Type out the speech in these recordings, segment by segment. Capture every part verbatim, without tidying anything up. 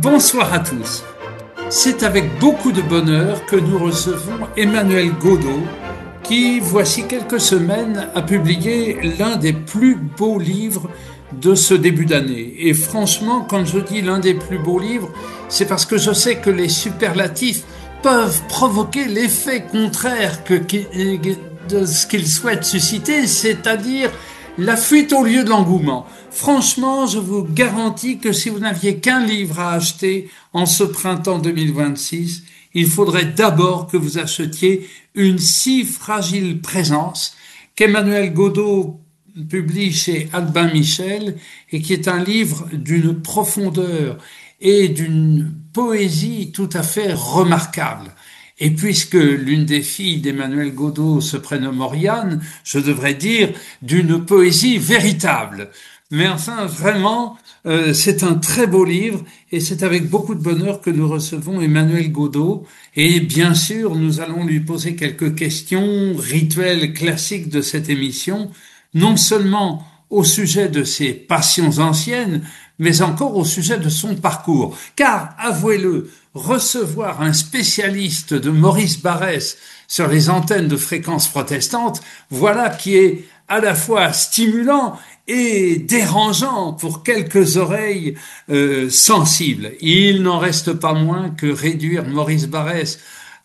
Bonsoir à tous. C'est avec beaucoup de bonheur que nous recevons Emmanuel Godeau, qui, voici quelques semaines, a publié l'un des plus beaux livres de ce début d'année. Et franchement, quand je dis l'un des plus beaux livres, c'est parce que je sais que les superlatifs peuvent provoquer l'effet contraire que, de ce qu'ils souhaitent susciter, c'est-à-dire la fuite au lieu de l'engouement. Franchement, je vous garantis que si vous n'aviez qu'un livre à acheter en ce printemps deux mille vingt-six, il faudrait d'abord que vous achetiez Une si fragile présence qu'Emmanuel Godeau publie chez Albin Michel et qui est un livre d'une profondeur et d'une poésie tout à fait remarquable. Et puisque l'une des filles d'Emmanuel Godeau se prénomme Oriane, je devrais dire d'une poésie véritable. Mais enfin, vraiment, euh, c'est un très beau livre et c'est avec beaucoup de bonheur que nous recevons Emmanuel Godeau. Et bien sûr, nous allons lui poser quelques questions rituelles classiques de cette émission, non seulement au sujet de ses passions anciennes, mais encore au sujet de son parcours. Car, avouez-le, recevoir un spécialiste de Maurice Barrès sur les antennes de Fréquences Protestantes, voilà qui est à la fois stimulant et dérangeant pour quelques oreilles euh, sensibles. Il n'en reste pas moins que réduire Maurice Barrès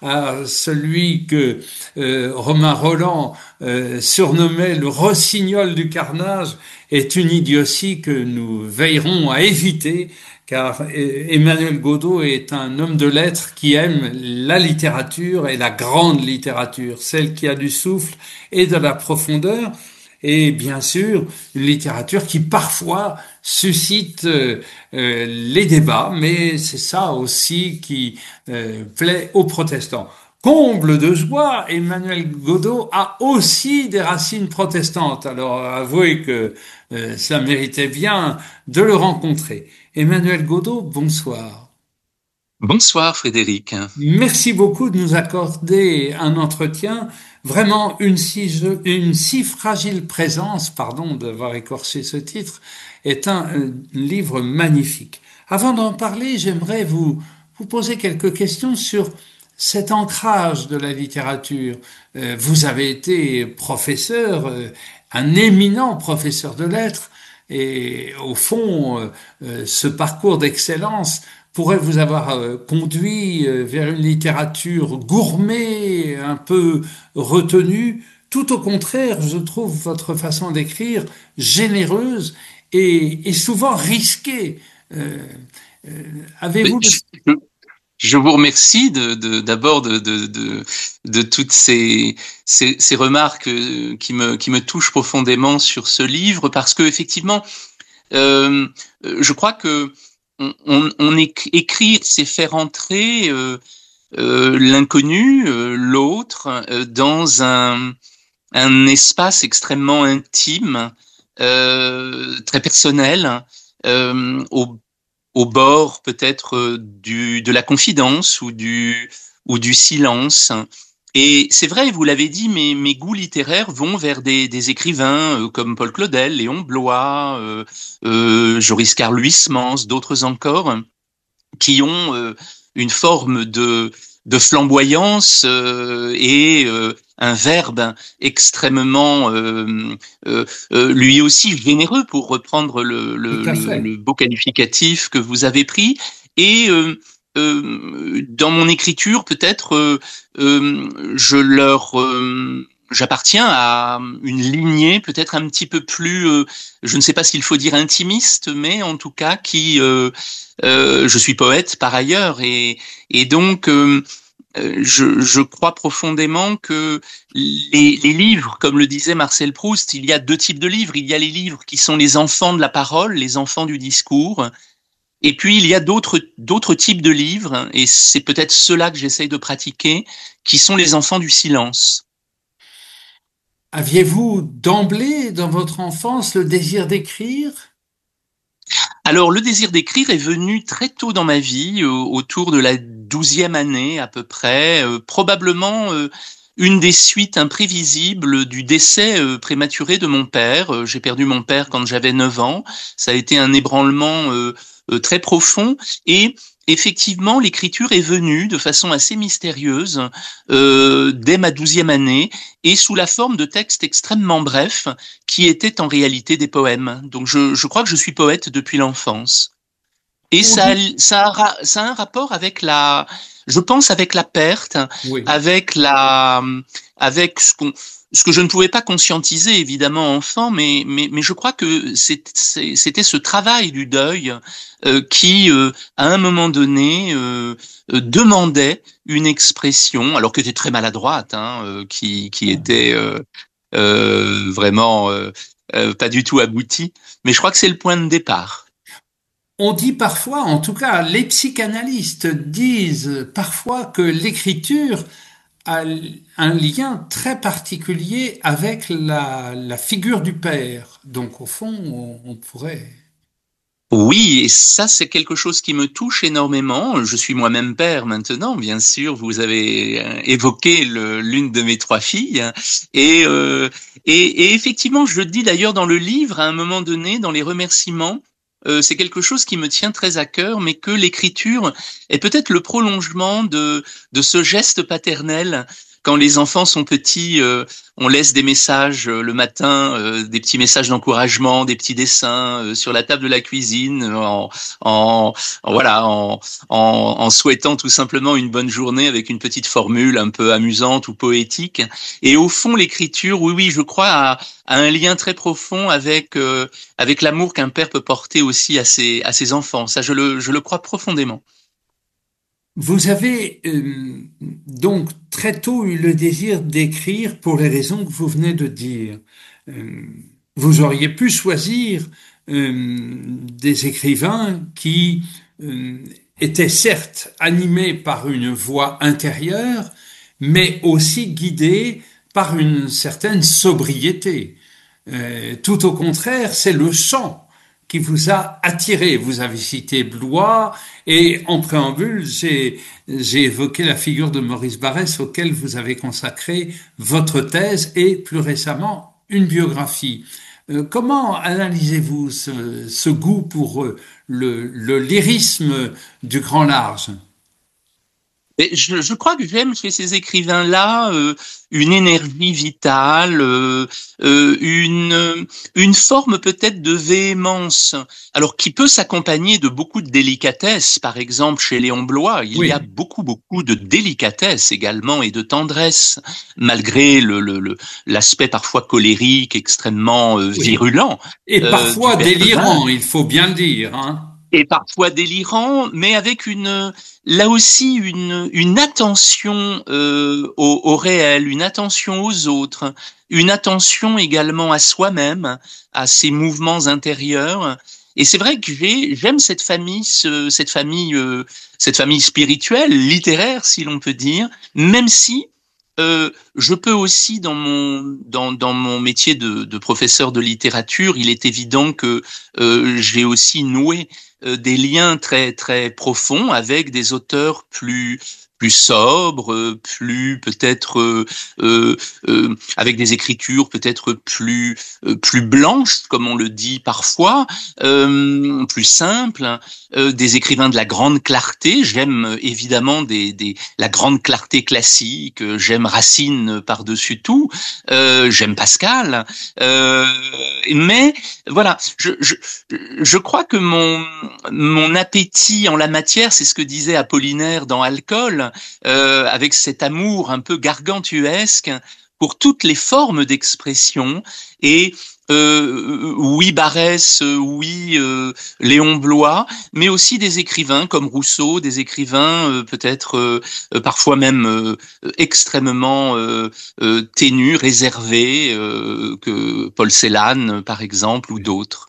à celui que euh, Romain Rolland euh, surnommait le rossignol du carnage est une idiotie que nous veillerons à éviter, car Emmanuel Godeau est un homme de lettres qui aime la littérature et la grande littérature, celle qui a du souffle et de la profondeur. Et bien sûr, une littérature qui parfois suscite euh, euh, les débats, mais c'est ça aussi qui euh, plaît aux protestants. Comble de joie, Emmanuel Godeau a aussi des racines protestantes. Alors avouez que euh, ça méritait bien de le rencontrer. Emmanuel Godeau, bonsoir. Bonsoir Frédéric. Merci beaucoup de nous accorder un entretien. Vraiment une si, une si fragile présence, pardon d'avoir écorché ce titre, est un, un livre magnifique. Avant d'en parler, j'aimerais vous, vous poser quelques questions sur cet ancrage de la littérature. Euh, vous avez été professeur, euh, un éminent professeur de lettres, et au fond, euh, ce parcours d'excellence pourrait vous avoir euh, conduit euh, vers une littérature gourmet, un peu retenue. Tout au contraire, je trouve votre façon d'écrire généreuse et, et souvent risquée. Euh, euh, avez-vous le... je, je vous remercie de, de, d'abord de, de, de, de toutes ces, ces, ces remarques qui me, qui me touchent profondément sur ce livre, parce que effectivement, euh, je crois que On, on, on écrire, c'est faire entrer euh, euh, l'inconnu, euh, l'autre, euh, dans un, un espace extrêmement intime, euh, très personnel, euh, au, au bord peut-être du de la confidence ou du ou du silence. Et c'est vrai, vous l'avez dit, mes, mes goûts littéraires vont vers des, des écrivains euh, comme Paul Claudel, Léon Bloy, euh, euh, Joris Carl Huysmans, d'autres encore, qui ont euh, une forme de, de flamboyance euh, et euh, un verbe extrêmement, euh, euh, euh, lui aussi généreux, pour reprendre le, le, le, le beau qualificatif que vous avez pris. Et euh, Euh, dans mon écriture, peut-être, euh, euh, je leur, euh, j'appartiens à une lignée peut-être un petit peu plus, euh, je ne sais pas s'il faut dire intimiste, mais en tout cas qui, euh, euh, je suis poète par ailleurs, et, et donc euh, je, je crois profondément que les, les livres, comme le disait Marcel Proust, il y a deux types de livres. Il y a les livres qui sont les enfants de la parole, les enfants du discours. Et puis, il y a d'autres, d'autres types de livres, et c'est peut-être ceux-là que j'essaye de pratiquer, qui sont les enfants du silence. Aviez-vous d'emblée, dans votre enfance, le désir d'écrire ? Alors, le désir d'écrire est venu très tôt dans ma vie, euh, autour de la douzième année à peu près, euh, probablement euh, une des suites imprévisibles du décès euh, prématuré de mon père. Euh, J'ai perdu mon père quand j'avais neuf ans. Ça a été un ébranlement euh, euh, très profond et effectivement, l'écriture est venue de façon assez mystérieuse euh, dès ma douzième année et sous la forme de textes extrêmement brefs qui étaient en réalité des poèmes. Donc je, je crois que je suis poète depuis l'enfance. Et On ça, a- dit, ça, a, ra- ça a un rapport avec la, je pense avec la perte, oui. avec la, avec ce qu'on, ce que je ne pouvais pas conscientiser évidemment enfant, mais mais mais je crois que c'est- c'est- c'était ce travail du deuil euh, qui, euh, à un moment donné, euh, euh, demandait une expression, alors que était très maladroite, hein, euh, qui qui était euh, euh, vraiment euh, euh, pas du tout aboutie. Mais je crois que c'est le point de départ. On dit parfois, en tout cas, les psychanalystes disent parfois que l'écriture a un lien très particulier avec la, la figure du père. Donc, au fond, on, on pourrait. Oui, et ça, c'est quelque chose qui me touche énormément. Je suis moi-même père maintenant, bien sûr. Vous avez euh, évoqué le- l'une de mes trois filles. Et, euh, et, et effectivement, je le dis d'ailleurs dans le livre, à un moment donné, dans les remerciements, euh, c'est quelque chose qui me tient très à cœur, mais que l'écriture est peut-être le prolongement de, de ce geste paternel. Quand les enfants sont petits, euh, on laisse des messages euh, le matin, euh, des petits messages d'encouragement, des petits dessins euh, sur la table de la cuisine, euh, en, en, en- voilà, en, en, en souhaitant tout simplement une bonne journée avec une petite formule un peu amusante ou poétique. Et au fond, l'écriture, oui, oui, je crois, a, a un lien très profond avec euh, avec l'amour qu'un père peut porter aussi à ses à ses enfants. Ça, je le je le crois profondément. Vous avez euh, donc très tôt eu le désir d'écrire pour les raisons que vous venez de dire. Euh, vous auriez pu choisir euh, des écrivains qui euh, étaient certes animés par une voix intérieure, mais aussi guidés par une certaine sobriété. Euh, tout au contraire, c'est le chant qui vous a attiré. Vous avez cité Blois et en préambule, j'ai, j'ai évoqué la figure de Maurice Barrès auquel vous avez consacré votre thèse et plus récemment une biographie. Euh, comment analysez-vous ce, ce goût pour euh, le, le lyrisme du grand large? Mais je, je crois que j'aime chez ces écrivains-là euh, une énergie vitale, euh, euh, une une forme peut-être de véhémence, alors qui peut s'accompagner de beaucoup de délicatesse. Par exemple, chez Léon Bloy, il y a Oui. beaucoup beaucoup de délicatesse également et de tendresse, malgré le le le- l'aspect parfois colérique, extrêmement euh, Oui. virulent Et euh, du parfois personnage délirant, il faut bien le dire, hein. et parfois délirant, mais avec une, là aussi une, une attention euh, au, au réel, une attention aux autres, une attention également à soi-même, à ses mouvements intérieurs. Et c'est vrai que j'ai, j'aime cette famille, ce, cette famille, euh, cette famille spirituelle, littéraire, si l'on peut dire, même si euh, je peux aussi dans mon dans dans mon métier de, de professeur de littérature, il est évident que euh, j'ai aussi noué euh, des liens très très profonds avec des auteurs plus plus sobres, euh, plus peut-être euh, euh, euh, avec des écritures peut-être plus euh, plus blanches, comme on le dit parfois, euh, plus simples, euh, des écrivains de la grande clarté. J'aime euh, évidemment des, des la grande clarté classique. euh, J'aime Racine par-dessus tout. Euh, j'aime Pascal. Euh, mais voilà, je, je je crois que mon mon appétit en la matière, c'est ce que disait Apollinaire dans Alcool, euh, avec cet amour un peu gargantuesque pour toutes les formes d'expression et euh, oui Barrès, euh, oui euh, Léon Bloy, mais aussi des écrivains comme Rousseau, des écrivains euh, peut-être euh, euh, parfois même euh, extrêmement euh, euh, ténus, réservés, euh, que Paul Celan par exemple ou d'autres.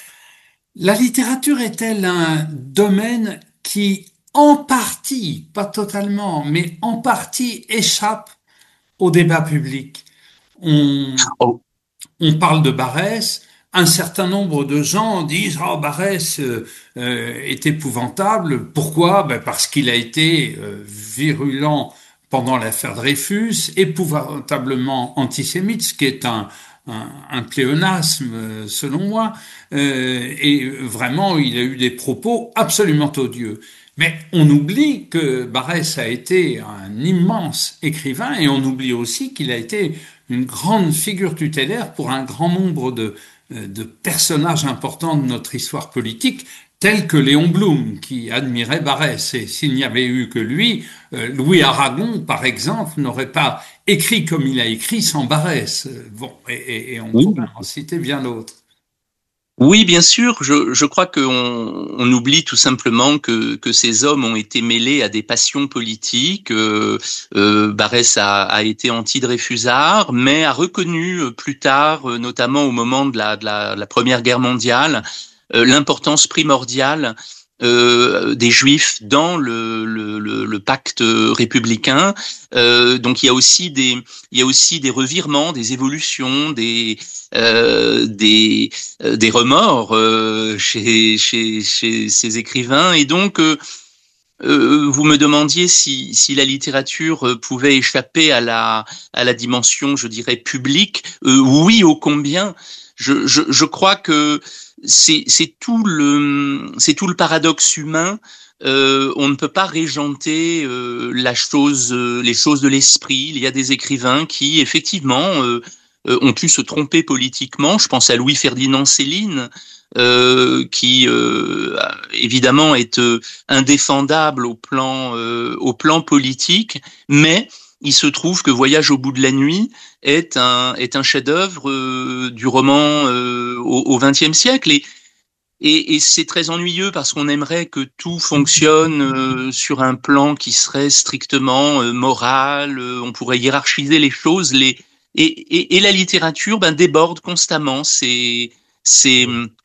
La littérature est-elle un domaine qui, en partie, pas totalement, mais en partie échappe au débat public? On, Oh, on parle de Barrès, un certain nombre de gens disent oh Barrès euh, euh, est épouvantable. Pourquoi? Ben parce qu'il a été euh, virulent pendant l'affaire Dreyfus, épouvantablement antisémite, ce qui est un, un, un pléonasme selon moi, euh, et vraiment il a eu des propos absolument odieux. Mais on oublie que Barrès a été un immense écrivain et on oublie aussi qu'il a été une grande figure tutélaire pour un grand nombre de, de personnages importants de notre histoire politique, tels que Léon Blum, qui admirait Barrès. Et s'il n'y avait eu que lui, Louis Aragon, par exemple, n'aurait pas écrit comme il a écrit sans Barrès. Bon, et, et on Oui. pourrait en citer bien d'autres. Oui, bien sûr. Je, je crois qu'on on oublie tout simplement que, que ces hommes ont été mêlés à des passions politiques. Euh, euh, Barrès a, a été anti-Dreyfusard, mais a reconnu plus tard, notamment au moment de la, de la, de la Première Guerre mondiale, euh, l'importance primordiale Euh, des Juifs dans le, le, le, le pacte républicain. Euh, donc il y a aussi des il y a aussi des revirements, des évolutions, des euh, des euh, des remords euh, chez chez chez ces écrivains. Et donc euh, euh, vous me demandiez si si la littérature pouvait échapper à la à la dimension, je dirais, publique. Euh, oui, ô combien. Je je je crois que c'est c'est tout le c'est tout le paradoxe humain. Euh, on ne peut pas régenter euh, la chose, euh, les choses de l'esprit. Il y a des écrivains qui effectivement euh, euh, ont pu se tromper politiquement. Je pense à Louis-Ferdinand Céline, euh, qui euh, évidemment est euh, indéfendable au plan euh, au plan politique, mais il se trouve que Voyage au bout de la nuit est un est un chef-d'œuvre euh, du roman euh, au vingtième siècle, et et, et c'est très ennuyeux parce qu'on aimerait que tout fonctionne euh, sur un plan qui serait strictement euh, moral. Euh, on pourrait hiérarchiser les choses, les et et, et la littérature ben déborde constamment ces ces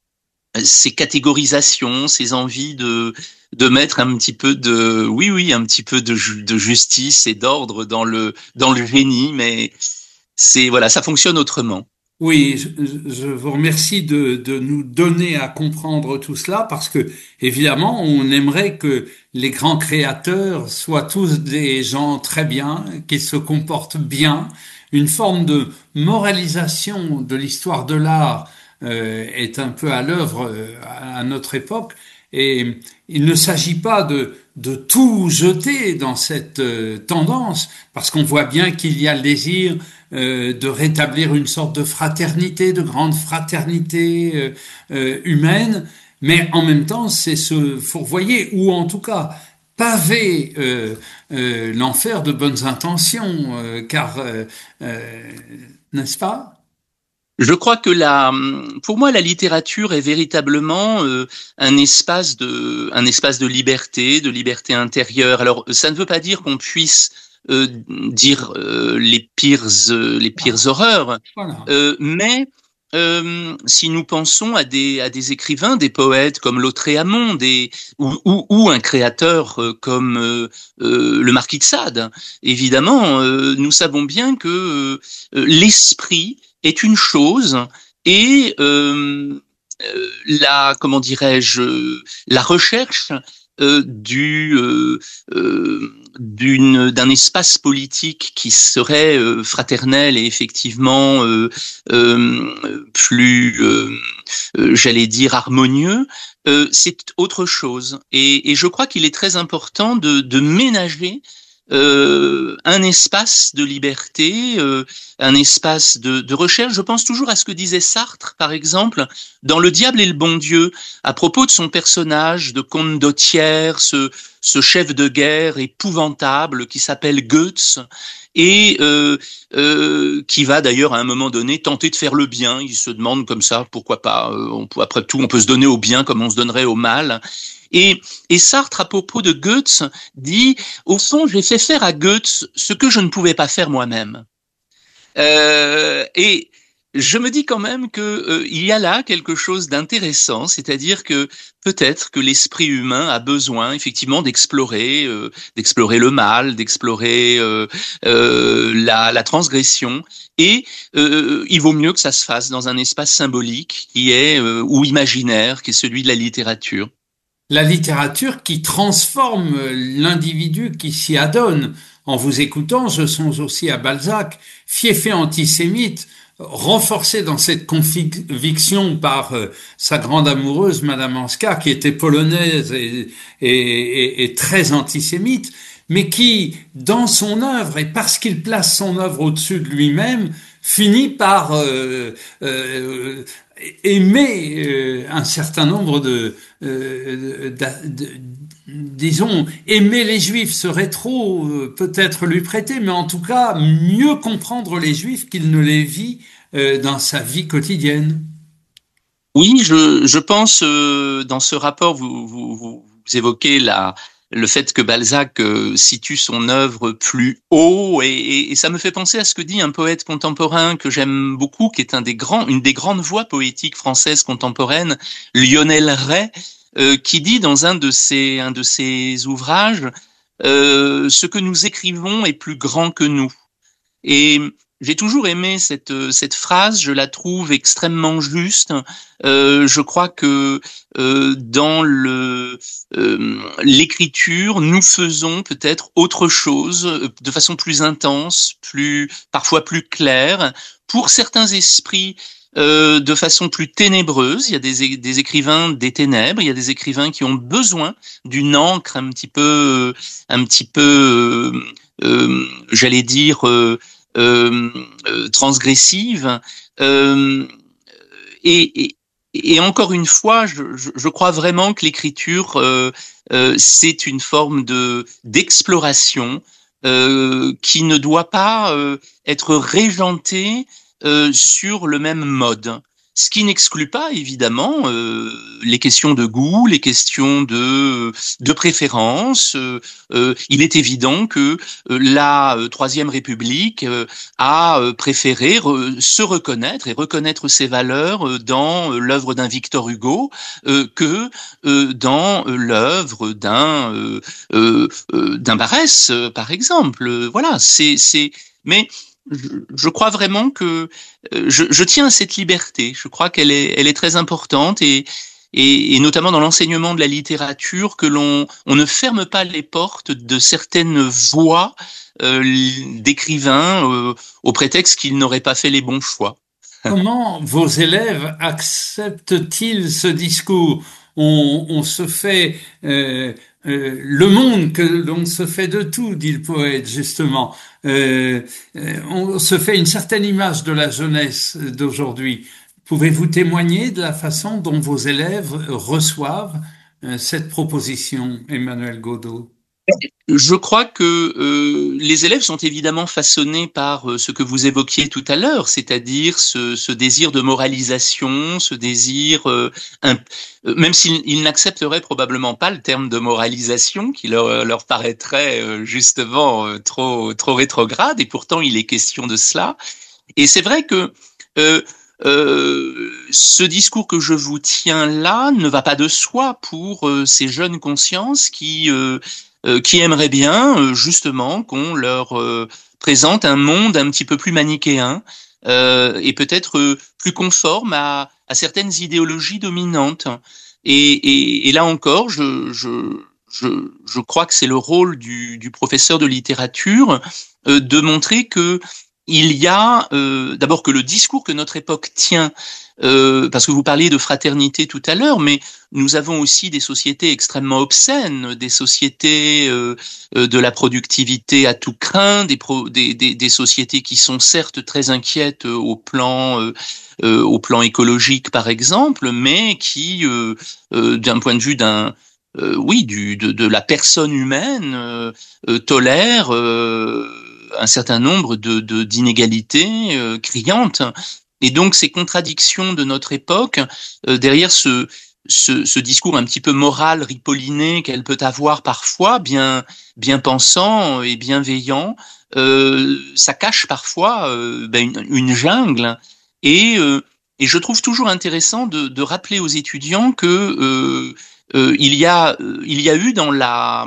ces catégorisations, ces envies de de mettre un petit peu de oui oui un petit peu de, ju- de justice et d'ordre dans le dans le génie, mais c'est voilà, ça fonctionne autrement. Oui, je, je vous remercie de, de nous donner à comprendre tout cela parce que, évidemment, on aimerait que les grands créateurs soient tous des gens très bien, qu'ils se comportent bien. Une forme de moralisation de l'histoire de l'art euh, est un peu à l'œuvre euh, à notre époque. Et il ne s'agit pas de, de tout jeter dans cette euh, tendance, parce qu'on voit bien qu'il y a le désir euh, de rétablir une sorte de fraternité, de grande fraternité euh, euh, humaine, mais en même temps, c'est se fourvoyer, ou en tout cas paver euh, euh, l'enfer de bonnes intentions, euh, car, euh, euh, n'est-ce pas? Je crois que la, pour moi, la littérature est véritablement euh, un espace de, un espace de liberté, de liberté intérieure. Alors, ça ne veut pas dire qu'on puisse euh, dire euh, les pires, euh, les pires horreurs, Voilà. euh, mais euh, si nous pensons à des, à des écrivains, des poètes comme Lautréamont, des ou, ou, ou un créateur euh, comme euh, euh, le Marquis de Sade, évidemment, euh, nous savons bien que euh, l'esprit est une chose et euh, euh, la comment dirais-je la recherche euh, du euh, euh, d'une d'un espace politique qui serait euh, fraternel et effectivement euh, euh, plus euh, euh, j'allais dire harmonieux, euh, c'est autre chose, et, et je crois qu'il est très important de, de ménager Euh, un espace de liberté, euh, un espace de, de recherche. Je pense toujours à ce que disait Sartre, par exemple, dans Le Diable et le bon Dieu, à propos de son personnage de comte d'Ottière, ce, ce chef de guerre épouvantable qui s'appelle Goetz, et euh, euh, qui va d'ailleurs à un moment donné tenter de faire le bien. Il se demande comme ça, pourquoi pas, euh, on peut, après tout, on peut se donner au bien comme on se donnerait au mal. Et, et Sartre, à propos de Goetz, dit, au fond, j'ai fait faire à Goetz ce que je ne pouvais pas faire moi-même. Euh, et je me dis quand même que euh, il y a là quelque chose d'intéressant, c'est-à-dire que peut-être que l'esprit humain a besoin effectivement d'explorer, euh, d'explorer le mal, d'explorer euh, euh, la, la transgression, et euh, il vaut mieux que ça se fasse dans un espace symbolique qui est euh, ou imaginaire, qui est celui de la littérature. La littérature qui transforme l'individu qui s'y adonne. en vous écoutant, je songe aussi à Balzac, fiefé antisémite, renforcé dans cette conviction par euh, sa grande amoureuse, Madame Hanska, qui était polonaise et, et, et, et très antisémite, mais qui, dans son œuvre, et parce qu'il place son œuvre au-dessus de lui-même, finit par euh, euh, aimer euh, un certain nombre de, euh, de, de, de disons, aimer les Juifs serait trop euh, peut-être lui prêter, mais en tout cas mieux comprendre les Juifs qu'il ne les vit euh, dans sa vie quotidienne. Oui, je, je pense euh, dans ce rapport, vous, vous, vous évoquez la, le fait que Balzac euh, situe son œuvre plus haut, et, et, et ça me fait penser à ce que dit un poète contemporain que j'aime beaucoup, qui est un des grands, une des grandes voix poétiques françaises contemporaines, Lionel Ray, euh, qui dit dans un de ses, un de ses ouvrages, euh, ce que nous écrivons est plus grand que nous. Et j'ai toujours aimé cette cette phrase, je la trouve extrêmement juste. Euh, je crois que euh, dans le euh, l'écriture, nous faisons peut-être autre chose de façon plus intense, plus parfois plus claire. Pour certains esprits, euh, de façon plus ténébreuse. Il y a des, des écrivains des ténèbres, il y a des écrivains qui ont besoin d'une encre un petit peu, un petit peu, euh, euh, j'allais dire. Euh, Euh, euh, transgressive euh, et, et, et encore une fois je, je, je crois vraiment que l'écriture euh, euh, c'est une forme de d'exploration euh, qui ne doit pas euh, être régentée euh, sur le même mode, ce qui n'exclut pas évidemment euh, les questions de goût, les questions de de préférence. Euh, euh, il est évident que euh, la euh, Troisième République euh, a euh, préféré re- se reconnaître et reconnaître ses valeurs euh, dans euh, l'œuvre d'un Victor Hugo euh, que euh, dans euh, l'œuvre d'un euh, euh, euh, d'un Barès, euh, par exemple. Euh, Voilà, c'est c'est. Mais je, je crois vraiment que euh, je, je tiens à cette liberté. Je crois qu'elle est, elle est très importante et, et, et notamment dans l'enseignement de la littérature, que l'on on ne ferme pas les portes de certaines voix euh, d'écrivains euh, au prétexte qu'ils n'auraient pas fait les bons choix. Comment vos élèves acceptent-ils ce discours? On, on se fait euh, euh, le monde que l'on se fait de tout, dit le poète justement. Euh, euh, on se fait une certaine image de la jeunesse d'aujourd'hui. Pouvez-vous témoigner de la façon dont vos élèves reçoivent euh, cette proposition, Emmanuel Godeau? Je crois que euh, les élèves sont évidemment façonnés par euh, ce que vous évoquiez tout à l'heure, c'est-à-dire ce, ce désir de moralisation, ce désir, euh, un, euh, même s'ils ils n'accepteraient probablement pas le terme de moralisation, qui leur, leur paraîtrait euh, justement euh, trop trop rétrograde, et pourtant il est question de cela. Et c'est vrai que euh, euh, ce discours que je vous tiens là ne va pas de soi pour euh, ces jeunes consciences qui euh, euh, qui aimeraient bien euh, justement qu'on leur euh, présente un monde un petit peu plus manichéen euh, et peut-être euh, plus conforme à, à certaines idéologies dominantes. Et, et, et là encore, je, je, je, je crois que c'est le rôle du, du professeur de littérature euh, de montrer que il y a euh, d'abord que le discours que notre époque tient, euh, parce que vous parliez de fraternité tout à l'heure, mais nous avons aussi des sociétés extrêmement obscènes, des sociétés euh, euh, de la productivité à tout crin, des, pro, des, des, des sociétés qui sont certes très inquiètes au plan euh, euh, au plan écologique par exemple, mais qui, euh, euh, d'un point de vue d'un euh, oui du de, de la personne humaine, euh, euh, tolèrent euh, un certain nombre de, de d'inégalités euh, criantes. Et donc ces contradictions de notre époque, euh, derrière ce, ce ce discours un petit peu moral ripolliné qu'elle peut avoir parfois, bien bien pensant et bienveillant, euh, ça cache parfois euh, ben une, une jungle. Et euh, et je trouve toujours intéressant de, de rappeler aux étudiants que euh, euh, il y a il y a eu dans la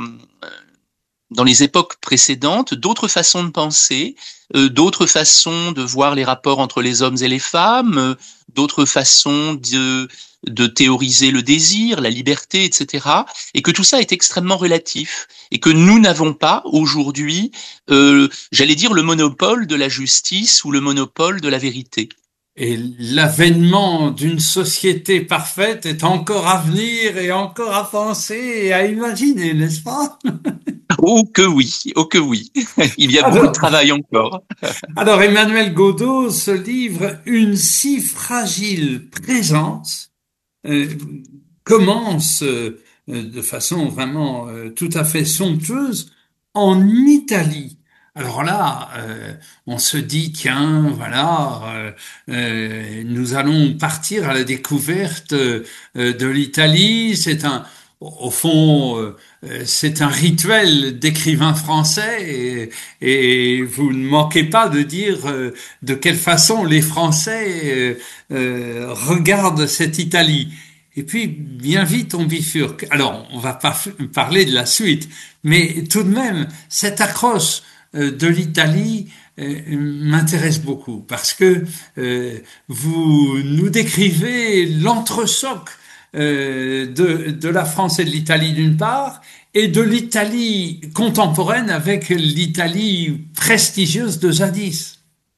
dans les époques précédentes, d'autres façons de penser, euh, d'autres façons de voir les rapports entre les hommes et les femmes, euh, d'autres façons de de théoriser le désir, la liberté, et cetera. Et que tout ça est extrêmement relatif et que nous n'avons pas aujourd'hui, euh, j'allais dire, le monopole de la justice ou le monopole de la vérité. Et l'avènement d'une société parfaite est encore à venir et encore à penser et à imaginer, n'est-ce pas? Oh que oui, oh que oui. Il y a beaucoup de Alors, travail encore. alors Emmanuel Godeau se livre une si fragile présence euh, commence euh, de façon vraiment euh, tout à fait somptueuse en Italie. Alors là, euh, on se dit, tiens, voilà, euh, euh, nous allons partir à la découverte euh, de l'Italie. C'est un, au fond, euh, c'est un rituel d'écrivain français et, et vous ne manquez pas de dire euh, de quelle façon les Français euh, euh, regardent cette Italie. Et puis, bien vite, on bifurque. Alors, on va pas parler de la suite, mais tout de même, cette accroche euh, de l'Italie euh, m'intéresse beaucoup parce que euh, vous nous décrivez l'entrechoc euh, de, de la France et de l'Italie d'une part, et de l'Italie contemporaine avec l'Italie prestigieuse de jadis.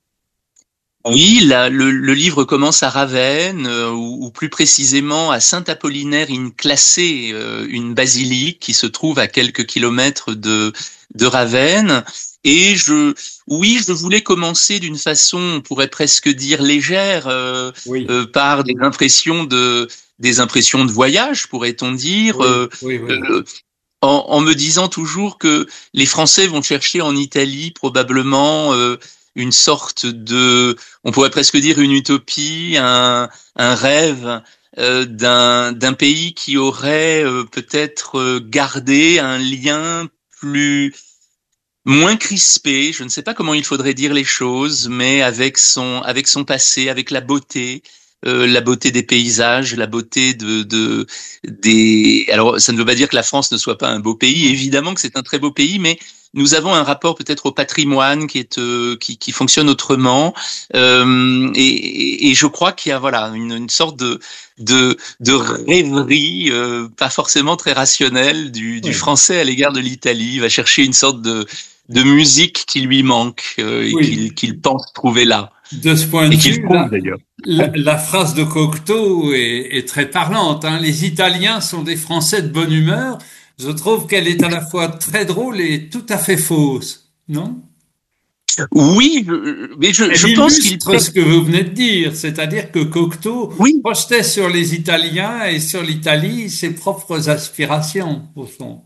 Oui, la- le, le livre commence à Ravenne, euh, ou, ou plus précisément à Saint-Apollinaire in Classé, euh, une basilique qui se trouve à quelques kilomètres de, de Ravenne. Et je, oui, je voulais commencer d'une façon, on pourrait presque dire légère, euh, Oui, euh, par des impressions de, des impressions de voyage, pourrait-on dire, oui, euh, oui, oui. euh, en, en me disant toujours que les Français vont chercher en Italie probablement euh, une sorte de, on pourrait presque dire une utopie, un, un rêve euh, d'un d'un pays qui aurait euh, peut-être euh, gardé un lien plus moins crispé, je ne sais pas comment il faudrait dire les choses, mais avec son avec son passé, avec la beauté, euh, la beauté des paysages, la beauté de, de des. Alors, ça ne veut pas dire que la France ne soit pas un beau pays. Évidemment que c'est un très beau pays, mais nous avons un rapport peut-être au patrimoine qui est euh, qui, qui fonctionne autrement. Euh, et, et, et je crois qu'il y a voilà une, une sorte de de, de rêverie, euh, pas forcément très rationnelle, du, du Oui. français à l'égard de l'Italie. Il va chercher une sorte de de musique qui lui manque euh, et Oui. qu'il qu'il pense trouver là De ce point de et qu'il vue, trouve la, d'ailleurs. la, la phrase de Cocteau est, est très parlante, hein. Les Italiens sont des Français de bonne humeur. Je trouve qu'elle est à la fois très drôle et tout à fait fausse, non? Oui, je- mais je, Elle je pense qu'il illustre ce que vous venez de dire, c'est-à-dire que Cocteau oui. projetait sur les Italiens et sur l'Italie ses propres aspirations, au fond.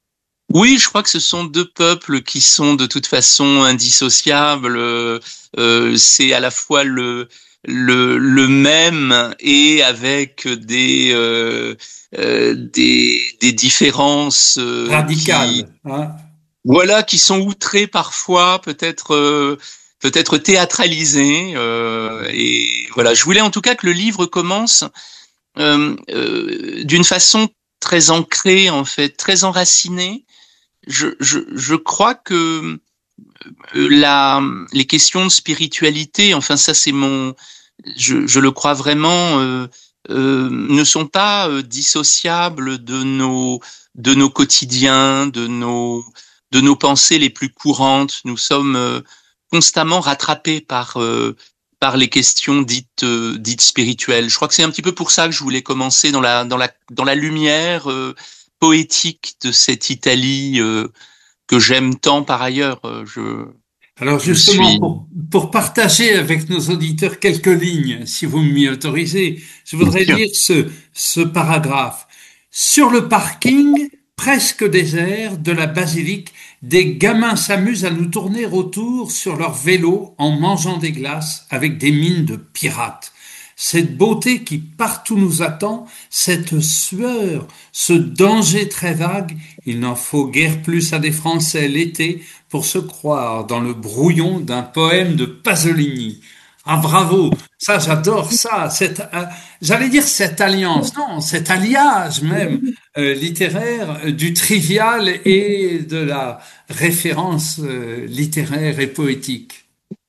Oui, je crois que ce sont deux peuples qui sont de toute façon indissociables. Euh, euh, c'est à la fois le le, le même et avec des euh, euh, des, des différences euh, qui Radical, hein? voilà qui sont outrées parfois, peut-être euh, peut-être théâtralisées. Euh, et voilà, je voulais en tout cas que le livre commence euh, euh, d'une façon très ancrée en fait, très enracinée. Je, je, je crois que euh, la, les questions de spiritualité, enfin ça c'est mon, je, je le crois vraiment, euh, euh, ne sont pas euh, dissociables de nos, de nos quotidiens, de nos, de nos pensées les plus courantes. Nous sommes euh, constamment rattrapés par euh, par les questions dites euh, dites spirituelles. Je crois que c'est un petit peu pour ça que je voulais commencer dans la dans la dans la lumière euh, poétique de cette Italie euh, que j'aime tant par ailleurs. Euh, Je Alors je justement, suis pour, pour partager avec nos auditeurs quelques lignes, si vous m'y autorisez, je bien voudrais sûr. lire ce, ce paragraphe. Sur le parking, presque désert de la basilique, des gamins s'amusent à nous tourner autour sur leur vélo en mangeant des glaces avec des mines de pirates. Cette beauté qui partout nous attend, cette sueur, ce danger très vague, il n'en faut guère plus à des Français l'été pour se croire dans le brouillon d'un poème de Pasolini. Ah bravo, ça j'adore ça, cette, euh, j'allais dire cette alliance, non, cet alliage même euh, littéraire euh, du trivial et de la référence euh, littéraire et poétique.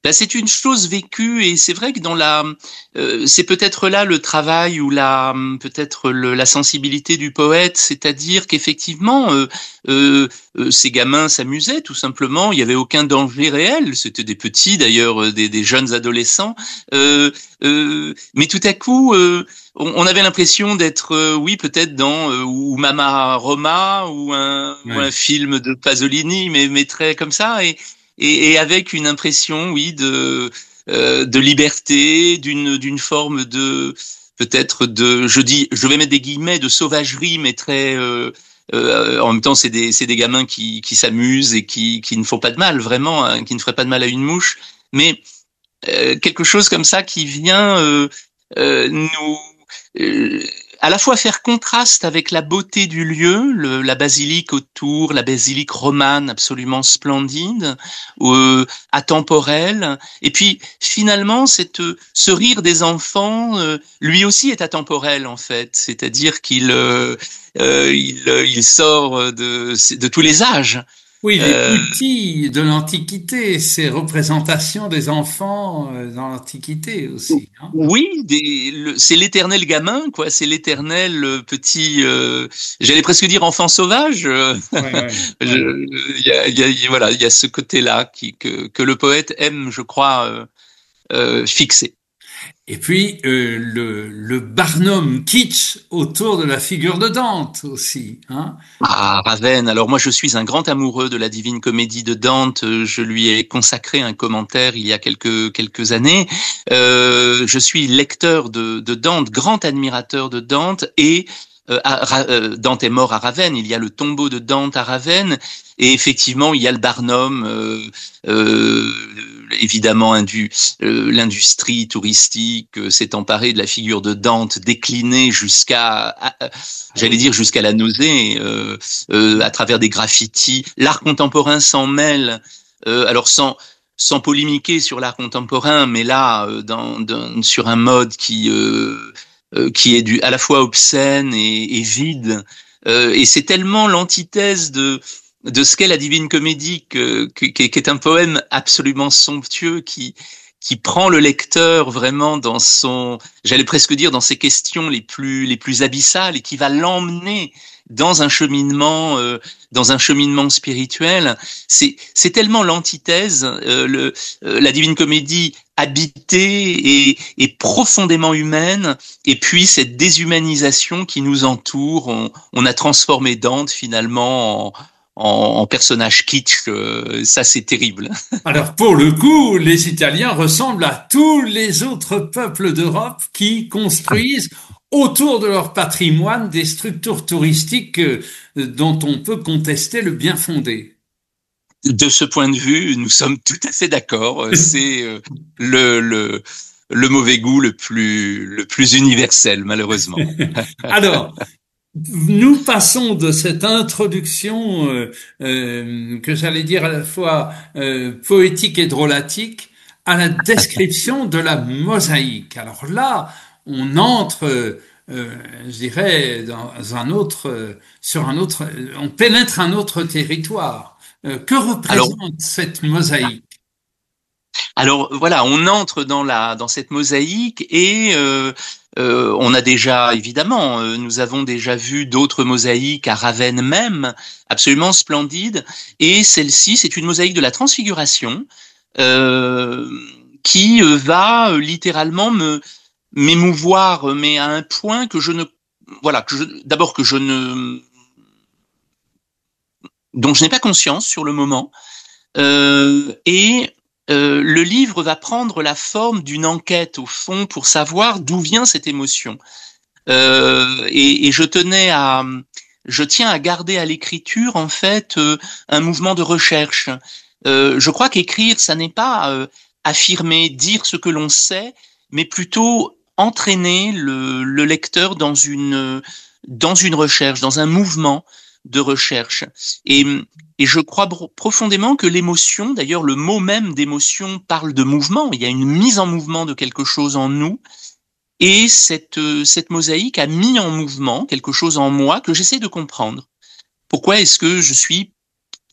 ben c'est une chose vécue et c'est vrai que dans la, euh, c'est peut-être là le travail ou la, peut-être le, la sensibilité du poète, c'est-à-dire qu'effectivement, euh, euh, euh, ces gamins s'amusaient tout simplement. Il y avait aucun danger réel. C'était des petits d'ailleurs, des, des jeunes adolescents. Euh, euh, mais tout à coup, euh, on, on avait l'impression d'être, euh, oui, peut-être dans euh, ou Mama Roma ou un, Ouais. ou un film de Pasolini, mais, mais très comme ça et Et, et avec une impression, oui, de euh, de liberté, d'une d'une forme de peut-être de, je dis, je vais mettre des guillemets de sauvagerie, mais très euh, euh, en même temps, c'est des c'est des gamins qui qui s'amusent et qui qui ne font pas de mal, vraiment, hein, qui ne feraient pas de mal à une mouche, mais euh, quelque chose comme ça qui vient euh, euh, nous euh, à la fois faire contraste avec la beauté du lieu, le, la basilique autour, la basilique romane absolument splendide, euh, atemporelle, et puis finalement cette, ce rire des enfants, euh, lui aussi est atemporel en fait, c'est-à-dire qu'il euh, euh, il, il sort de, de tous les âges. Oui, les Euh, outils de l'Antiquité, ces représentations des enfants euh, dans l'Antiquité aussi, hein. Oui, des, le, c'est l'éternel gamin, quoi. C'est l'éternel euh, petit. Euh, j'allais presque dire enfant sauvage. euh, Ouais, ouais, ouais. je- Il y a, il y a- voilà, il y a ce côté-là qui que, que le poète aime, je crois, euh, euh, fixer. Et puis euh, le, le Barnum kitsch autour de la figure de Dante aussi, hein. Ah, Ravenne. Alors moi, je suis un grand amoureux de la Divine Comédie de Dante. Je lui ai consacré un commentaire il y a quelques quelques années. Euh, je suis lecteur de, de Dante, grand admirateur de Dante, et euh, à, euh, Dante est mort à Ravenne. Il y a le tombeau de Dante à Ravenne, et effectivement, il y a le Barnum. Euh, euh, évidemment, indu, euh, l'industrie touristique euh, s'est emparée de la figure de Dante, déclinée jusqu'à, à, j'allais dire jusqu'à la nausée, euh, euh, à travers des graffitis. L'art contemporain s'en mêle, euh, alors sans sans polémiquer sur l'art contemporain, mais là, euh, dans, dans, sur un mode qui euh, euh, qui est du à la fois obscène et, et vide. Euh, et c'est tellement l'antithèse de de ce qu'est la Divine Comédie, que, que, qui est un poème absolument somptueux qui qui prend le lecteur vraiment dans son, j'allais presque dire dans ses questions les plus les plus abyssales et qui va l'emmener dans un cheminement euh, dans un cheminement spirituel. C'est c'est tellement l'antithèse, euh, le euh, la Divine Comédie habitée et, et profondément humaine, et puis cette déshumanisation qui nous entoure. On, on a transformé Dante finalement en en, en personnage kitsch. Euh, ça c'est terrible. Alors pour le coup, les Italiens ressemblent à tous les autres peuples d'Europe qui construisent autour de leur patrimoine des structures touristiques euh, dont on peut contester le bien fondé. De ce point de vue, nous sommes tout à fait d'accord. C'est euh, le, le, le mauvais goût le plus, le plus universel, malheureusement. Alors, nous passons de cette introduction euh, euh, que j'allais dire à la fois euh, poétique et drôlatique à la description de la mosaïque. Alors là, on entre, euh, euh, je dirais, dans un autre, euh, sur un autre, on pénètre un autre territoire. Euh, que Alors, représente cette mosaïque? alors voilà, on entre dans la dans cette mosaïque et euh, euh, on a déjà évidemment, euh, nous avons déjà vu d'autres mosaïques à Ravenne même, absolument splendides. Et celle-ci, c'est une mosaïque de la Transfiguration euh, qui euh, va euh, littéralement me m'émouvoir, mais à un point que je ne voilà que je d'abord que je ne dont je n'ai pas conscience sur le moment. Euh, et euh, le livre va prendre la forme d'une enquête au fond pour savoir d'où vient cette émotion. Euh, et, et je tenais à, je tiens à garder à l'écriture en fait euh, un mouvement de recherche. Euh, je crois qu'écrire, ça n'est pas euh, affirmer, dire ce que l'on sait, mais plutôt entraîner le, le lecteur dans une dans une recherche, dans un mouvement de recherche. Et, et je crois profondément que l'émotion, d'ailleurs le mot même d'émotion parle de mouvement, il y a une mise en mouvement de quelque chose en nous, et cette, cette mosaïque a mis en mouvement quelque chose en moi que j'essaie de comprendre. Pourquoi est-ce que je suis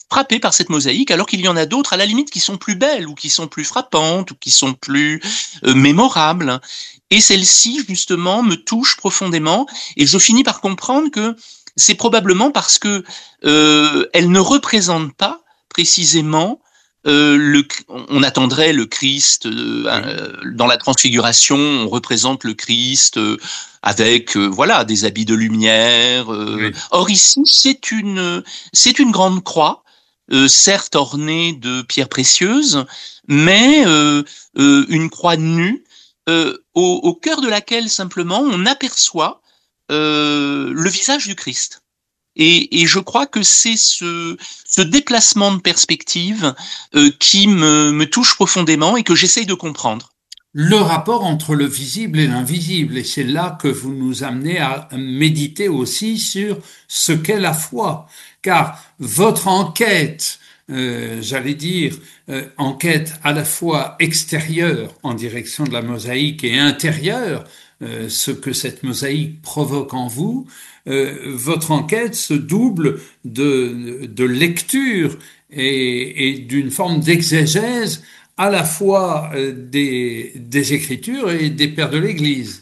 frappé par cette mosaïque, alors qu'il y en a d'autres, à la limite, qui sont plus belles, ou qui sont plus frappantes, ou qui sont plus euh, mémorables. Et celle-ci, justement, me touche profondément, et je finis par comprendre que c'est probablement parce que euh, elle ne représente pas précisément euh, le. On attendrait le Christ euh, euh, dans la Transfiguration. On représente le Christ euh, avec euh, voilà des habits de lumière. Euh. Oui. Or ici, c'est une c'est une grande croix, euh, certes ornée de pierres précieuses, mais euh, euh, une croix nue euh, au, au cœur de laquelle simplement on aperçoit Euh, le visage du Christ. Et, et je crois que c'est ce, ce déplacement de perspective euh, qui me, me touche profondément et que j'essaye de comprendre. Le rapport entre le visible et l'invisible, et c'est là que vous nous amenez à méditer aussi sur ce qu'est la foi, car votre enquête, euh, j'allais dire, euh, enquête à la fois extérieure en direction de la mosaïque et intérieure, Euh, ce que cette mosaïque provoque en vous, euh, votre enquête se double de, de lecture et, et d'une forme d'exégèse à la fois euh, des, des Écritures et des pères de l'Église.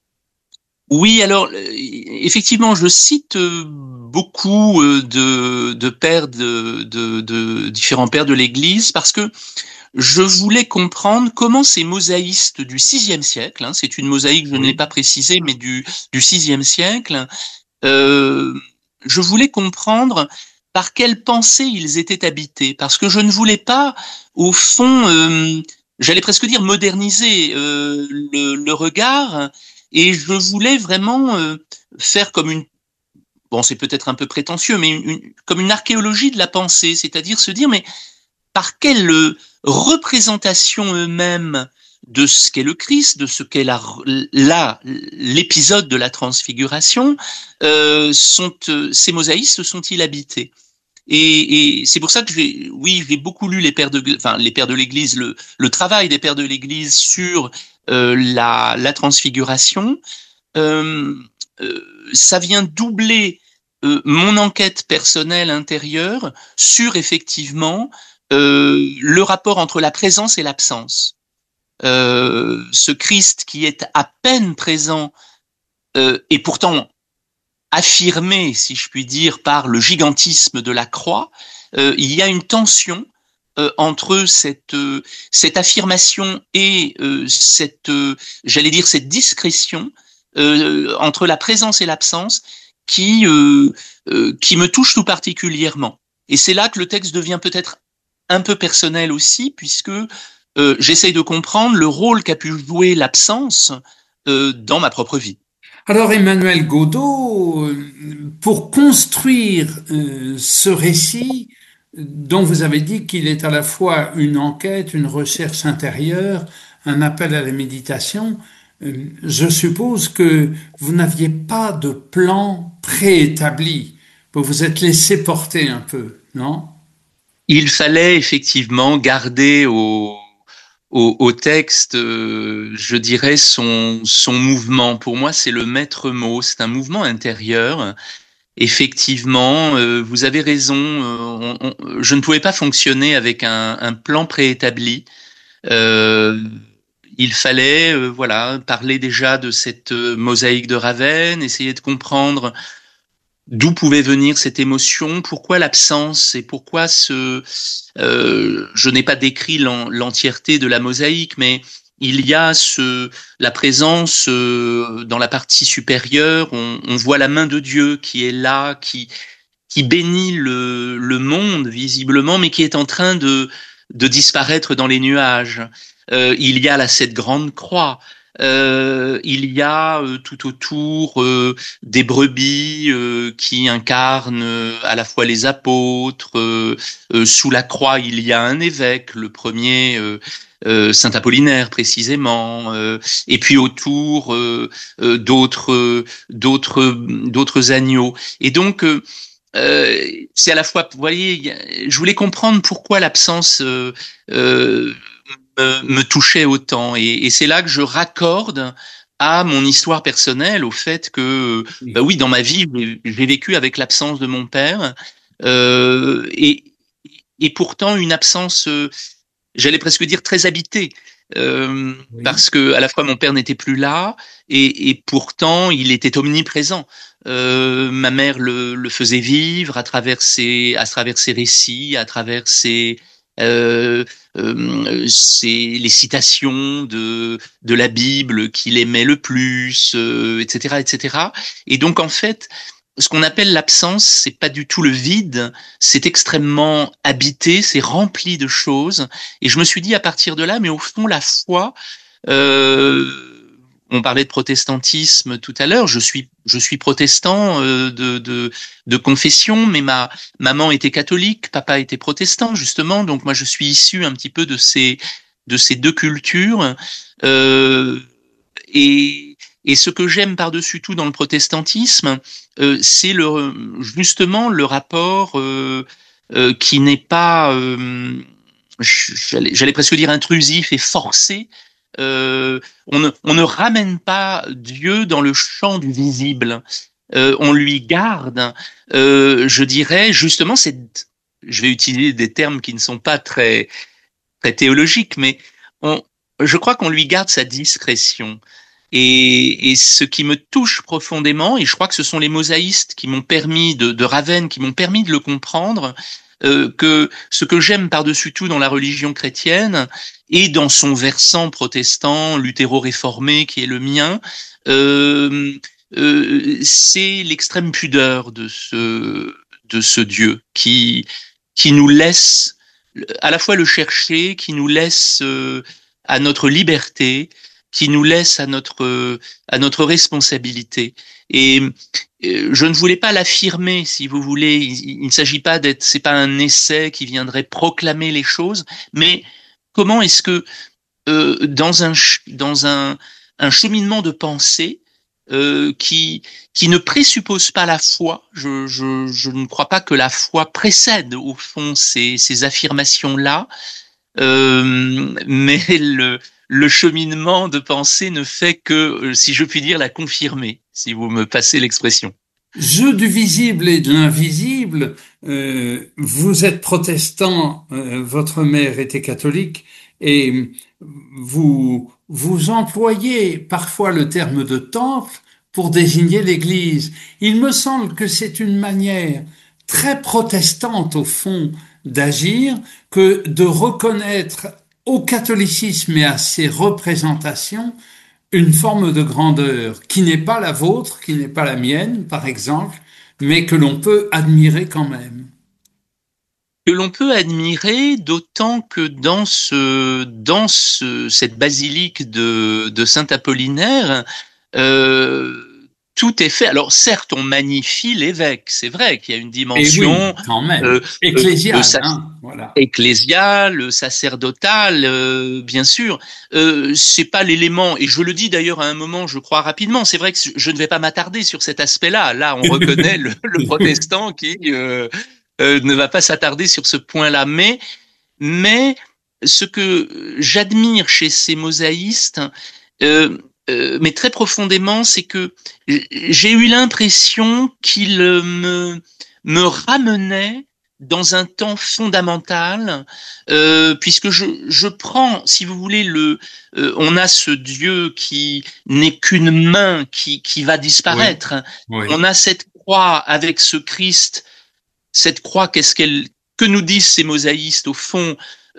Oui, alors effectivement, je cite beaucoup de, de pères de, de, de différents pères de l'Église parce que je voulais comprendre comment ces mosaïstes du sixième siècle, hein, c'est une mosaïque, je ne l'ai pas précisé, mais du, du sixième siècle, euh, je voulais comprendre par quelle pensée ils étaient habités, parce que je ne voulais pas, au fond, euh, j'allais presque dire moderniser euh, le, le regard, et je voulais vraiment euh, faire comme une, bon, c'est peut-être un peu prétentieux, mais une, une, comme une archéologie de la pensée, c'est-à-dire se dire, mais par quelle représentation eux-mêmes de ce qu'est le Christ, de ce qu'est la, la l'épisode de la Transfiguration, euh, sont euh, ces mosaïstes sont-ils habités? Et, et c'est pour ça que j'ai, oui, j'ai beaucoup lu les pères de, enfin les pères de l'Église, le, le travail des pères de l'Église sur euh, la, la Transfiguration. Euh, euh, ça vient doubler euh, mon enquête personnelle intérieure sur effectivement Euh, le rapport entre la présence et l'absence. Euh, ce Christ qui est à peine présent euh, et pourtant affirmé, si je puis dire, par le gigantisme de la croix, euh, il y a une tension euh, entre cette, euh, cette affirmation et euh, cette, euh, j'allais dire, cette discrétion euh, entre la présence et l'absence qui, euh, euh, qui me touche tout particulièrement. Et c'est là que le texte devient peut-être un peu personnel aussi, puisque euh, j'essaye de comprendre le rôle qu'a pu jouer l'absence euh, dans ma propre vie. Alors Emmanuel Godeau, pour construire euh, ce récit dont vous avez dit qu'il est à la fois une enquête, une recherche intérieure, un appel à la méditation, euh, je suppose que vous n'aviez pas de plan préétabli. Vous vous êtes laissé porter un peu, non ? Il fallait effectivement garder au, au, au texte, euh, je dirais, son, son mouvement. Pour moi, c'est le maître mot, c'est un mouvement intérieur. Effectivement, euh, vous avez raison, euh, on, on, je ne pouvais pas fonctionner avec un, un plan préétabli. Euh, il fallait euh, voilà, parler déjà de cette mosaïque de Ravenne, essayer de comprendre d'où pouvait venir cette émotion, pourquoi l'absence et pourquoi ce... Euh, je n'ai pas décrit l'entièreté de la mosaïque, mais il y a ce, la présence euh, dans la partie supérieure, on, on voit la main de Dieu qui est là, qui, qui bénit le, le monde visiblement, mais qui est en train de, de disparaître dans les nuages. Euh, il y a là cette grande croix. Euh, il y a euh, tout autour euh, des brebis euh, qui incarnent euh, à la fois les apôtres. Euh, euh, sous la croix, il y a un évêque, le premier euh, euh, Saint Apollinaire précisément. Euh, et puis autour euh, euh, d'autres, euh, d'autres, d'autres agneaux. Et donc euh, euh, c'est à la fois, vous voyez, je voulais comprendre pourquoi l'absence euh, euh, Me, me touchait autant, et, et c'est là que je raccorde à mon histoire personnelle au fait que oui, bah oui dans ma vie j'ai vécu avec l'absence de mon père euh, et et pourtant une absence, euh, j'allais presque dire très habitée. Euh, oui. Parce que à la fois mon père n'était plus là et, et pourtant il était omniprésent. Euh, ma mère le, le faisait vivre à travers ses, à travers ses récits, à travers ses, euh, euh, ses les citations de de la Bible qu'il aimait le plus, euh, et cetera, et cetera. Et donc en fait, ce qu'on appelle l'absence, c'est pas du tout le vide, c'est extrêmement habité, c'est rempli de choses. Et je me suis dit à partir de là, mais au fond, la foi, euh, on parlait de protestantisme tout à l'heure, je suis, je suis protestant euh, de, de, de confession, mais ma maman était catholique, papa était protestant, justement, donc moi je suis issu un petit peu de ces, de ces deux cultures. Euh, et Et ce que j'aime par-dessus tout dans le protestantisme, euh, c'est le, justement le rapport euh, euh, qui n'est pas, euh, j'allais, j'allais presque dire intrusif et forcé. Euh, on, ne, on ne ramène pas Dieu dans le champ du visible. Euh, on lui garde, euh, je dirais, justement, c'est, je vais utiliser des termes qui ne sont pas très, très théologiques, mais on, je crois qu'on lui garde sa discrétion. Et, et ce qui me touche profondément, et je crois que ce sont les mosaïstes qui m'ont permis de, de Ravenne, qui m'ont permis de le comprendre, euh, que ce que j'aime par-dessus tout dans la religion chrétienne et dans son versant protestant, luthéro-réformé qui est le mien, euh, euh, c'est l'extrême pudeur de ce de ce Dieu qui qui nous laisse à la fois le chercher, qui nous laisse euh, à notre liberté, qui nous laisse à notre à notre responsabilité. Et je ne voulais pas l'affirmer, si vous voulez. Il, il ne s'agit pas d'être, c'est pas un essai qui viendrait proclamer les choses, mais comment est-ce que euh, dans un dans un un cheminement de pensée euh, qui qui ne présuppose pas la foi, je je je ne crois pas que la foi précède au fond ces ces affirmations là, euh, mais le le cheminement de pensée ne fait que, si je puis dire, la confirmer, si vous me passez l'expression. Jeu du visible et de l'invisible, euh, vous êtes protestant, euh, votre mère était catholique, et vous, vous employez parfois le terme de temple pour désigner l'Église. Il me semble que c'est une manière très protestante, au fond, d'agir que de reconnaître au catholicisme et à ses représentations une forme de grandeur qui n'est pas la vôtre, qui n'est pas la mienne, par exemple, mais que l'on peut admirer quand même. Que l'on peut admirer, d'autant que dans ce, dans ce, cette basilique de, de Saint-Apollinaire, euh, tout est fait. Alors certes, on magnifie l'évêque, c'est vrai qu'il y a une dimension oui, quand même. Euh, ecclésiale, euh, sac- hein, voilà. ecclésiale, sacerdotale, euh, bien sûr. Euh, c'est pas l'élément, et je le dis d'ailleurs à un moment, je crois rapidement. C'est vrai que je ne vais pas m'attarder sur cet aspect-là. Là, on reconnaît le, le protestant qui euh, euh, ne va pas s'attarder sur ce point-là, mais mais ce que j'admire chez ces mosaïstes. Euh, Euh, mais très profondément, c'est que j'ai eu l'impression qu'il me, me ramenait dans un temps fondamental, euh, puisque je, je prends, si vous voulez, le, euh, on a ce Dieu qui n'est qu'une main qui, qui va disparaître. Oui. Oui. On a cette croix avec ce Christ. Cette croix, qu'est-ce qu'elle, que nous disent ces mosaïstes au fond?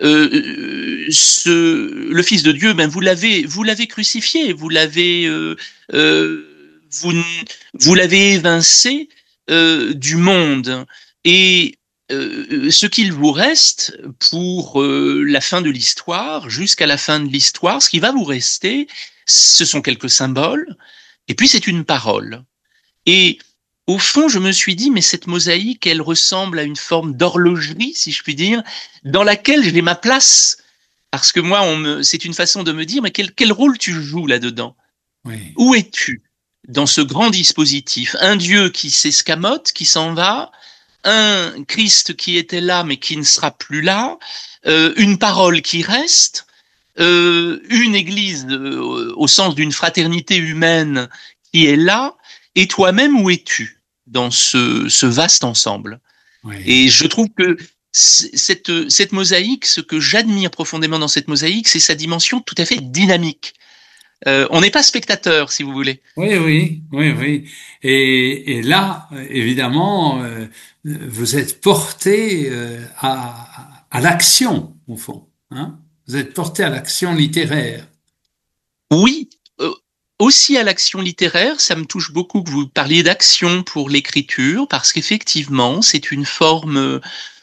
Euh, ce, le Fils de Dieu, ben vous l'avez, vous l'avez crucifié, vous l'avez, euh, euh, vous, vous l'avez évincé euh, du monde. Et euh, ce qu'il vous reste pour euh, la fin de l'histoire, jusqu'à la fin de l'histoire, ce qui va vous rester, ce sont quelques symboles, et puis c'est une parole. Et au fond, je me suis dit, mais cette mosaïque, elle ressemble à une forme d'horlogerie, si je puis dire, dans laquelle j'ai ma place. Parce que moi, on me, c'est une façon de me dire, mais quel, quel rôle tu joues là-dedans? Oui. Où es-tu dans ce grand dispositif? Un Dieu qui s'escamote, qui s'en va, un Christ qui était là, mais qui ne sera plus là, euh, une parole qui reste, euh, une église euh, au sens d'une fraternité humaine qui est là. Et toi-même, où es-tu dans ce, ce vaste ensemble? Oui. Et je trouve que cette, cette mosaïque, ce que j'admire profondément dans cette mosaïque, c'est sa dimension tout à fait dynamique. Euh, on n'est pas spectateur, si vous voulez. Oui, oui, oui, oui. Et, et là, évidemment, euh, vous êtes porté euh, à, à l'action, au fond, hein? Vous êtes porté à l'action littéraire. Oui, euh, aussi à l'action littéraire, ça me touche beaucoup que vous parliez d'action pour l'écriture, parce qu'effectivement, c'est une forme.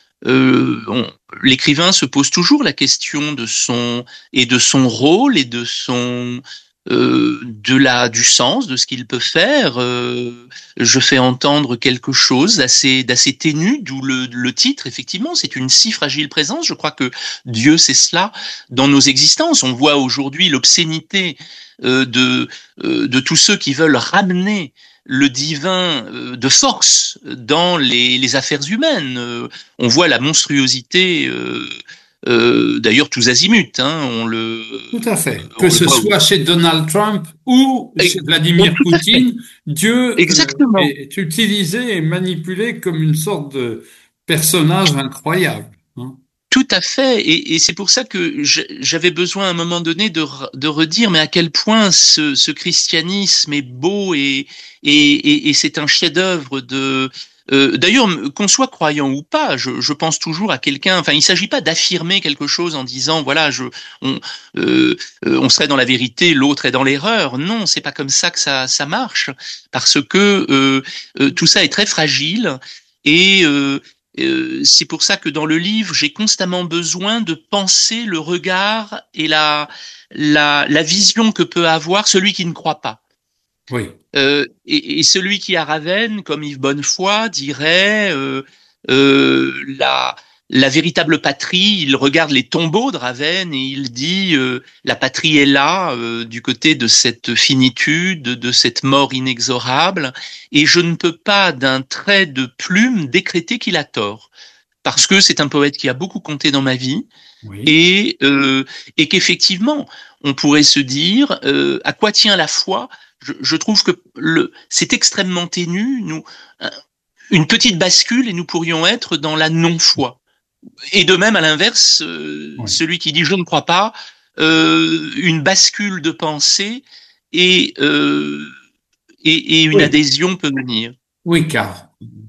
Euh, on- L'écrivain se pose toujours la question de son et de son rôle et de son euh, de la du sens de ce qu'il peut faire. Euh, je fais entendre quelque chose d'assez d'assez ténu, d'où le, le titre. Effectivement, c'est une si fragile présence. Je crois que Dieu c'est cela dans nos existences. On voit aujourd'hui l'obscénité euh, de euh, de tous ceux qui veulent ramener le divin euh, de force dans les, les affaires humaines. Euh, on voit la monstruosité, euh, euh, d'ailleurs tous azimuts. Hein, on le, Tout à fait. Que on le ce voit. soit chez Donald Trump ou Et, chez bon, Vladimir tout à fait. Poutine, Dieu euh, Exactement. est utilisé et manipulé comme une sorte de personnage incroyable, hein. Tout à fait, et, et c'est pour ça que je- j'avais besoin à un moment donné de, re- de redire, mais à quel point ce, ce christianisme est beau et, et, et, et c'est un chef-d'œuvre de. Euh, D'ailleurs, qu'on soit croyant ou pas, je, je pense toujours à quelqu'un. Enfin, il ne s'agit pas d'affirmer quelque chose en disant voilà, je, on, euh, euh, on serait dans la vérité, l'autre est dans l'erreur. Non, c'est pas comme ça que ça, ça marche, parce que euh, euh, tout ça est très fragile et euh, euh, c'est pour ça que dans le livre, j'ai constamment besoin de penser le regard et la, la, la vision que peut avoir celui qui ne croit pas. Oui, Euh, et, et celui qui a Ravenne, comme Yves Bonnefoy, dirait euh, euh, la, la véritable patrie. Il regarde les tombeaux de Ravenne et il dit euh, la patrie est là, euh, du côté de cette finitude, de cette mort inexorable, et je ne peux pas d'un trait de plume décréter qu'il a tort, parce que c'est un poète qui a beaucoup compté dans ma vie oui, et, euh, et qu'effectivement, on pourrait se dire euh, à quoi tient la foi. Je, je trouve que le, c'est extrêmement ténu. Nous, une petite bascule et nous pourrions être dans la non-foi. Et de même, à l'inverse, euh, oui, celui qui dit je ne crois pas, euh, une bascule de pensée et, euh, et, et une oui, adhésion peut venir. oui, car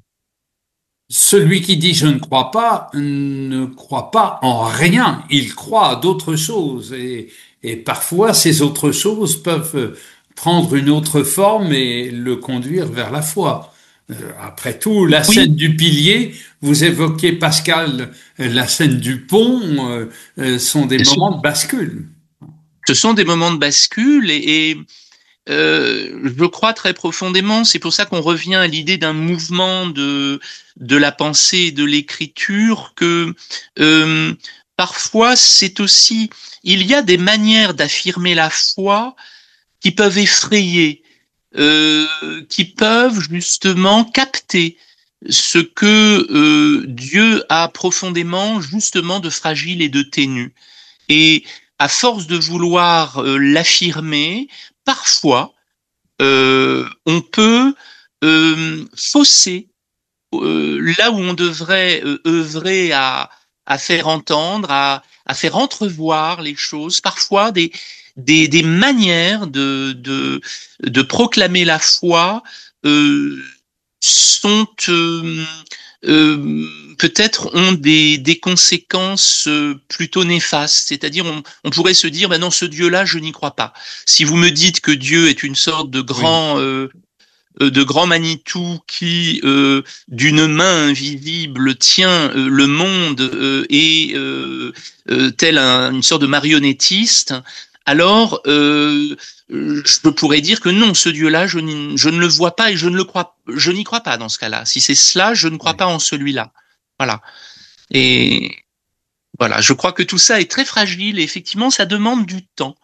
celui qui dit je ne crois pas ne croit pas en rien, il croit à d'autres choses et, et parfois ces autres choses peuvent prendre une autre forme et le conduire vers la foi. Euh, Après tout, la Oui, scène du pilier, vous évoquez Pascal, euh, la scène du pont, euh, euh, sont des bien sûr. moments de bascule. Ce sont des moments de bascule et, et Euh, je crois très profondément, c'est pour ça qu'on revient à l'idée d'un mouvement de, de la pensée et de l'écriture, que euh, parfois c'est aussi, il y a des manières d'affirmer la foi qui peuvent effrayer, euh, qui peuvent justement capter ce que euh, Dieu a profondément justement de fragile et de ténu. Et à force de vouloir euh, l'affirmer, parfois, euh, on peut euh, fausser euh, là où on devrait euh, œuvrer à, à faire entendre, à, à faire entrevoir les choses, parfois des, des, des manières de, de, de proclamer la foi euh, sont euh, euh, peut-être ont des, des conséquences euh, plutôt néfastes. C'est-à-dire, on, on pourrait se dire, ben non, ce Dieu-là, je n'y crois pas. Si vous me dites que Dieu est une sorte de Oui, grand euh, euh, de grand Manitou qui, euh, d'une main invisible, tient euh, le monde euh, et euh, euh, tel un, une sorte de marionnettiste, alors euh, je pourrais dire que non, ce Dieu-là, je, je ne le vois pas et je ne le crois, je n'y crois pas dans ce cas-là. Si c'est cela, je ne crois oui. pas en celui-là. Voilà. Et voilà, je crois que tout ça est très fragile et effectivement, ça demande du temps.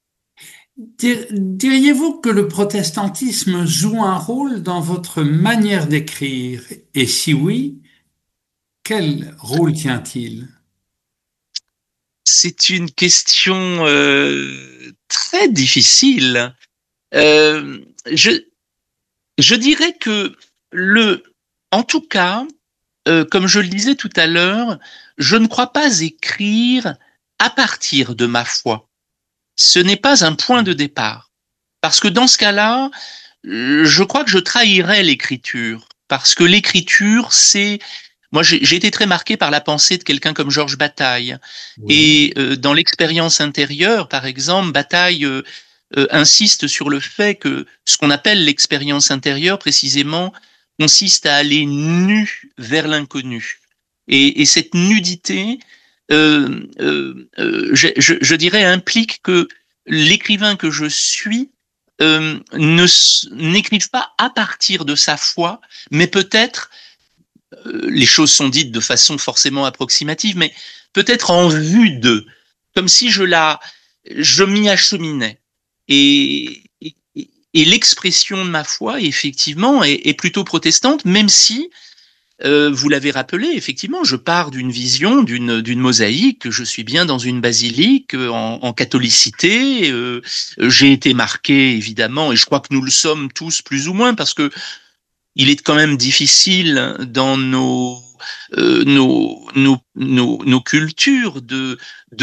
Dir- Diriez-vous que le protestantisme joue un rôle dans votre manière d'écrire? Et si oui, quel rôle tient-il? C'est une question euh, très difficile. Euh, je, je dirais que le, en tout cas, euh, comme je le disais tout à l'heure, je ne crois pas écrire à partir de ma foi. Ce n'est pas un point de départ. Parce que dans ce cas-là, je crois que je trahirais l'écriture. Parce que l'écriture, c'est... Moi, j'ai, j'ai été très marqué par la pensée de quelqu'un comme Georges Bataille. Oui. Et euh, dans l'expérience intérieure, par exemple, Bataille euh, euh, insiste sur le fait que ce qu'on appelle l'expérience intérieure, précisément, consiste à aller nu vers l'inconnu. Et, et cette nudité, euh, euh, euh, je, je, je dirais, implique que l'écrivain que je suis euh, ne n'écrive pas à partir de sa foi, mais peut-être, euh, les choses sont dites de façon forcément approximative, mais peut-être en vue de, comme si je la, je m'y acheminais. Et, et, et l'expression de ma foi, effectivement, est, est plutôt protestante, même si, euh, vous l'avez rappelé, effectivement, je pars d'une vision, d'une d'une mosaïque. Je suis bien dans une basilique en, en catholicité. Euh, j'ai été marqué, évidemment, et je crois que nous le sommes tous plus ou moins, parce que il est quand même difficile dans nos euh, nos, nos nos nos cultures de